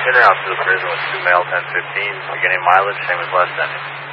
In route to the prison with 2 male 1015, beginning mileage, same as last sending.